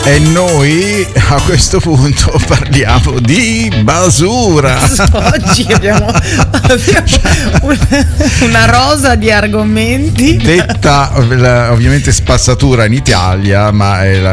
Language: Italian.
E noi a questo punto parliamo di basura. Oggi abbiamo una rosa di argomenti. Detta ovviamente spazzatura in Italia, ma è